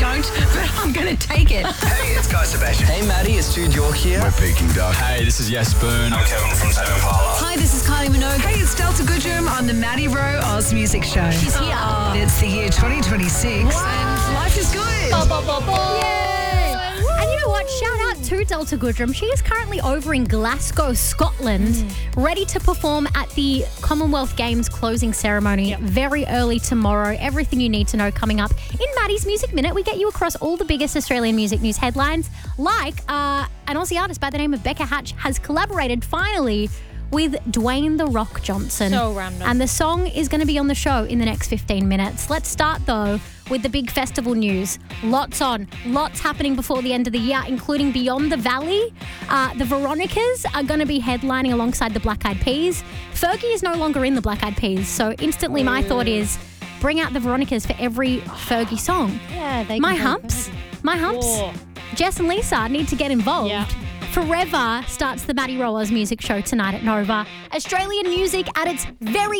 don't, but I'm going to take it. Hey, it's Guy Sebastian. Hey, Maddie, it's Jude York here. We're Peking Duck. Hey, this is Yes Boone. I'm Kevin from Tame Impala. Hi, this is Kylie Minogue. Hey, it's Delta Goodrum on the Maddie Rowe Oz Music Show. She's here. It's the year 2026 and life is good. And you know what? Shout out to Delta Goodrum. She is currently over in Glasgow, Scotland, ready to perform at the Commonwealth Games closing ceremony very early tomorrow. Everything you need to know coming up in Maddie's Music Minute. We get you across all the biggest Australian music news headlines, like an Aussie artist by the name of Becca Hatch has collaborated finally with Dwayne The Rock Johnson. So random. And the song is going to be on the show in the next 15 minutes. Let's start, though, with the big festival news. Lots happening before the end of the year, including Beyond the Valley. The Veronicas are going to be headlining alongside the Black Eyed Peas. Fergie is no longer in the Black Eyed Peas, so instantly my thought is bring out the Veronicas for every Fergie song. Yeah, they My can humps. Whoa. Jess and Lisa need to get involved. Yeah. Forever starts the Maddie Rowe Oz Music Show tonight at Nova. Australian music at its very